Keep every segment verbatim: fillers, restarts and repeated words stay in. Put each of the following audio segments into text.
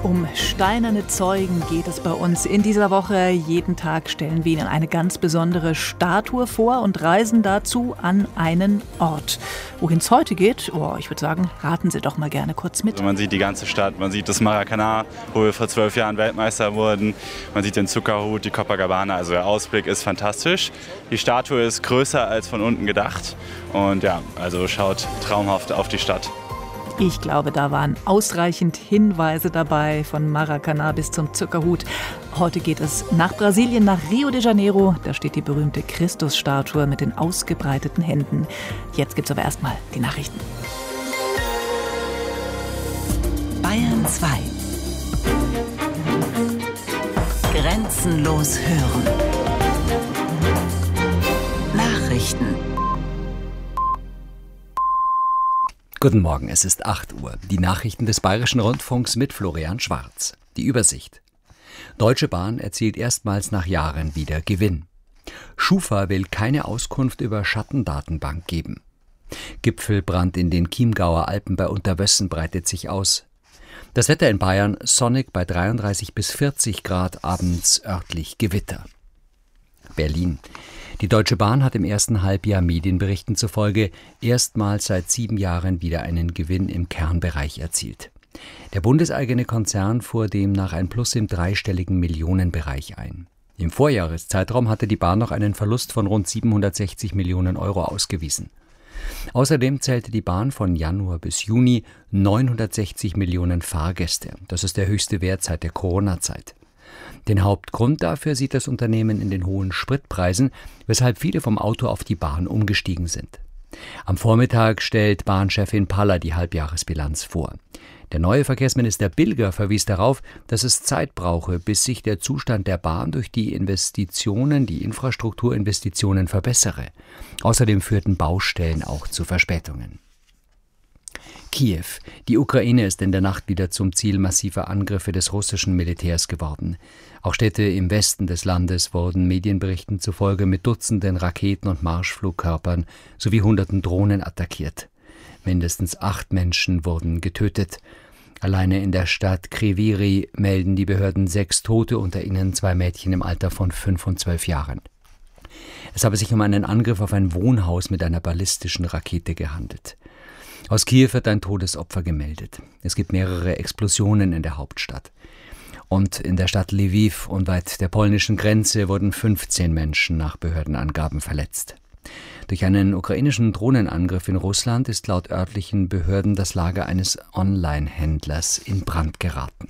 Um steinerne Zeugen geht es bei uns in dieser Woche. Jeden Tag stellen wir Ihnen eine ganz besondere Statue vor und reisen dazu an einen Ort. Wohin es heute geht, oh, ich würde sagen, raten Sie doch mal gerne kurz mit. Also man sieht die ganze Stadt, man sieht das Maracanã, wo wir vor zwölf Jahren Weltmeister wurden. Man sieht den Zuckerhut, die Copacabana, also der Ausblick ist fantastisch. Die Statue ist größer als von unten gedacht und ja, also schaut traumhaft auf die Stadt. Ich glaube, da waren ausreichend Hinweise dabei, von Maracanã bis zum Zuckerhut. Heute geht es nach Brasilien, nach Rio de Janeiro. Da steht die berühmte Christusstatue mit den ausgebreiteten Händen. Jetzt gibt's aber erstmal die Nachrichten. Bayern zwei. Grenzenlos hören. Nachrichten. Guten Morgen, es ist acht Uhr. Die Nachrichten des Bayerischen Rundfunks mit Florian Schwarz. Die Übersicht. Deutsche Bahn erzielt erstmals nach Jahren wieder Gewinn. Schufa will keine Auskunft über Schattendatenbank geben. Gipfelbrand in den Chiemgauer Alpen bei Unterwössen breitet sich aus. Das Wetter in Bayern sonnig bei dreiunddreißig bis vierzig Grad, abends örtlich Gewitter. Berlin. Die Deutsche Bahn hat im ersten Halbjahr Medienberichten zufolge erstmals seit sieben Jahren wieder einen Gewinn im Kernbereich erzielt. Der bundeseigene Konzern fuhr demnach ein Plus im dreistelligen Millionenbereich ein. Im Vorjahreszeitraum hatte die Bahn noch einen Verlust von rund siebenhundertsechzig Millionen Euro ausgewiesen. Außerdem zählte die Bahn von Januar bis Juni neunhundertsechzig Millionen Fahrgäste. Das ist der höchste Wert seit der Corona-Zeit. Den Hauptgrund dafür sieht das Unternehmen in den hohen Spritpreisen, weshalb viele vom Auto auf die Bahn umgestiegen sind. Am Vormittag stellt Bahnchefin Paller die Halbjahresbilanz vor. Der neue Verkehrsminister Bilger verwies darauf, dass es Zeit brauche, bis sich der Zustand der Bahn durch die Investitionen, die Infrastrukturinvestitionen verbessere. Außerdem führten Baustellen auch zu Verspätungen. Kiew. Die Ukraine ist in der Nacht wieder zum Ziel massiver Angriffe des russischen Militärs geworden. Auch Städte im Westen des Landes wurden Medienberichten zufolge mit Dutzenden Raketen und Marschflugkörpern sowie hunderten Drohnen attackiert. Mindestens acht Menschen wurden getötet. Alleine in der Stadt Kryvyi melden die Behörden sechs Tote, unter ihnen zwei Mädchen im Alter von fünf und zwölf Jahren. Es habe sich um einen Angriff auf ein Wohnhaus mit einer ballistischen Rakete gehandelt. Aus Kiew wird ein Todesopfer gemeldet. Es gibt mehrere Explosionen in der Hauptstadt. Und in der Stadt Lviv unweit der polnischen Grenze wurden fünfzehn Menschen nach Behördenangaben verletzt. Durch einen ukrainischen Drohnenangriff in Russland ist laut örtlichen Behörden das Lager eines Online-Händlers in Brand geraten.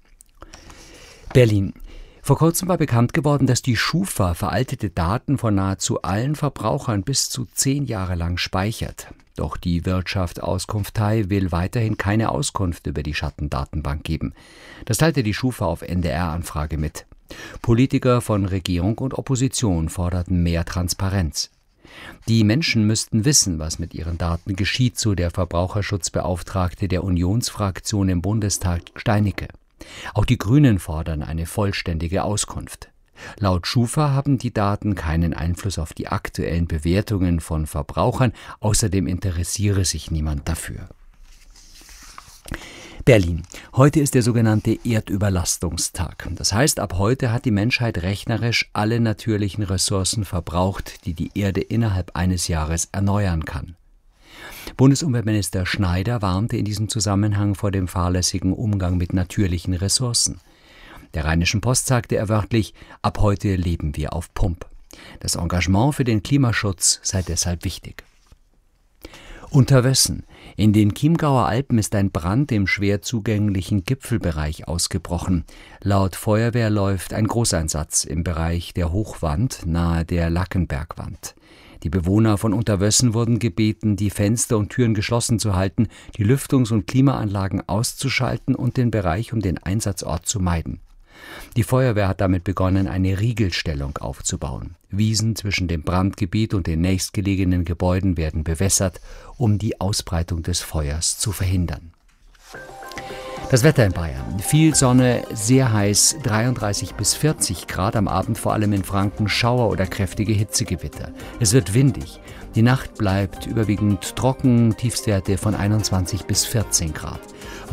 Berlin. Vor kurzem war bekannt geworden, dass die Schufa veraltete Daten von nahezu allen Verbrauchern bis zu zehn Jahre lang speichert. Doch die Wirtschaft Auskunftei will weiterhin keine Auskunft über die Schattendatenbank geben. Das teilte die Schufa auf N D R-Anfrage mit. Politiker von Regierung und Opposition forderten mehr Transparenz. Die Menschen müssten wissen, was mit ihren Daten geschieht, so der Verbraucherschutzbeauftragte der Unionsfraktion im Bundestag Steinecke. Auch die Grünen fordern eine vollständige Auskunft. Laut Schufa haben die Daten keinen Einfluss auf die aktuellen Bewertungen von Verbrauchern, außerdem interessiere sich niemand dafür. Berlin. Heute ist der sogenannte Erdüberlastungstag. Das heißt, ab heute hat die Menschheit rechnerisch alle natürlichen Ressourcen verbraucht, die die Erde innerhalb eines Jahres erneuern kann. Bundesumweltminister Schneider warnte in diesem Zusammenhang vor dem fahrlässigen Umgang mit natürlichen Ressourcen. Der Rheinischen Post sagte er wörtlich, ab heute leben wir auf Pump. Das Engagement für den Klimaschutz sei deshalb wichtig. Unterwössen. In den Chiemgauer Alpen ist ein Brand im schwer zugänglichen Gipfelbereich ausgebrochen. Laut Feuerwehr läuft ein Großeinsatz im Bereich der Hochwand nahe der Lackenbergwand. Die Bewohner von Unterwössen wurden gebeten, die Fenster und Türen geschlossen zu halten, die Lüftungs- und Klimaanlagen auszuschalten und den Bereich um den Einsatzort zu meiden. Die Feuerwehr hat damit begonnen, eine Riegelstellung aufzubauen. Wiesen zwischen dem Brandgebiet und den nächstgelegenen Gebäuden werden bewässert, um die Ausbreitung des Feuers zu verhindern. Das Wetter in Bayern. Viel Sonne, sehr heiß, dreiunddreißig bis vierzig Grad, am Abend vor allem in Franken Schauer oder kräftige Hitzegewitter. Es wird windig. Die Nacht bleibt überwiegend trocken, Tiefstwerte von einundzwanzig bis vierzehn Grad.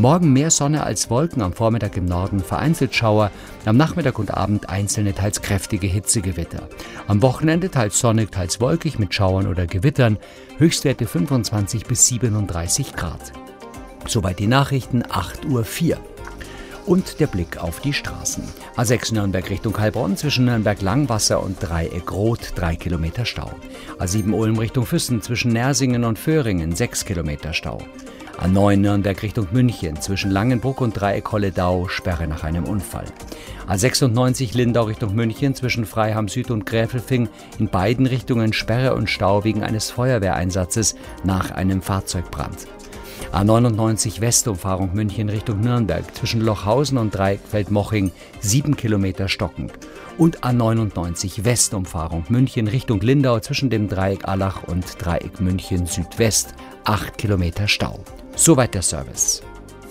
Morgen mehr Sonne als Wolken, am Vormittag im Norden vereinzelt Schauer, am Nachmittag und Abend einzelne teils kräftige Hitzegewitter. Am Wochenende teils sonnig, teils wolkig mit Schauern oder Gewittern, Höchstwerte fünfundzwanzig bis siebenunddreißig Grad. Soweit die Nachrichten, acht Uhr vier. Und der Blick auf die Straßen. A sechs Nürnberg Richtung Heilbronn, zwischen Nürnberg-Langwasser und Dreieck-Rot, drei Kilometer Stau. A sieben Ulm Richtung Füssen, zwischen Nersingen und Föhringen, sechs Kilometer Stau. A neun Nürnberg Richtung München, zwischen Langenbruck und Dreieck-Holledau, Sperre nach einem Unfall. A sechsundneunzig Lindau Richtung München, zwischen Freiham Süd und Gräfelfing, in beiden Richtungen Sperre und Stau wegen eines Feuerwehreinsatzes nach einem Fahrzeugbrand. A neunundneunzig Westumfahrung München Richtung Nürnberg, zwischen Lochhausen und Dreieckfeld-Moching, sieben Kilometer stockend. Und A neunundneunzig Westumfahrung München Richtung Lindau, zwischen dem Dreieck Allach und Dreieck München Südwest, acht Kilometer Stau. Soweit der Service.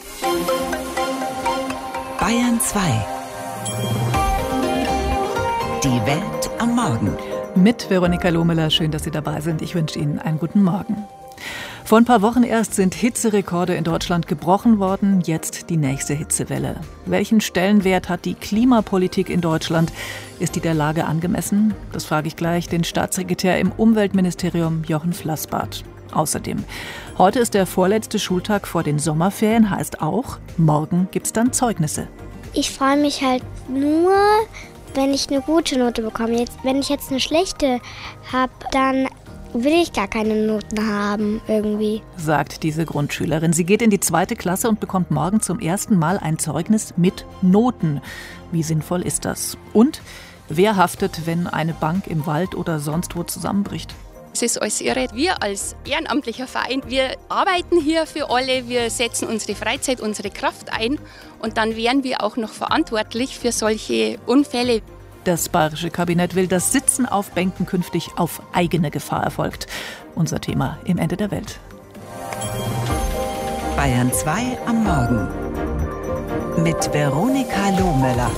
Bayern zwei. Die Welt am Morgen. Mit Veronika Lohmüller, schön, dass Sie dabei sind. Ich wünsche Ihnen einen guten Morgen. Vor ein paar Wochen erst sind Hitzerekorde in Deutschland gebrochen worden, jetzt die nächste Hitzewelle. Welchen Stellenwert hat die Klimapolitik in Deutschland? Ist die der Lage angemessen? Das frage ich gleich den Staatssekretär im Umweltministerium Jochen Flassbart. Außerdem, heute ist der vorletzte Schultag vor den Sommerferien, heißt auch, morgen gibt's dann Zeugnisse. Ich freue mich halt nur, wenn ich eine gute Note bekomme. Jetzt, wenn ich jetzt eine schlechte habe, dann will ich gar keine Noten haben irgendwie. Sagt diese Grundschülerin. Sie geht in die zweite Klasse und bekommt morgen zum ersten Mal ein Zeugnis mit Noten. Wie sinnvoll ist das? Und wer haftet, wenn eine Bank im Wald oder sonst wo zusammenbricht? Es ist alles irre. Wir als ehrenamtlicher Verein, wir arbeiten hier für alle, wir setzen unsere Freizeit, unsere Kraft ein und dann wären wir auch noch verantwortlich für solche Unfälle. Das bayerische Kabinett will, dass Sitzen auf Bänken künftig auf eigene Gefahr erfolgt. Unser Thema im Ende der Welt. Bayern zwei am Morgen. Mit Veronika Lohmüller.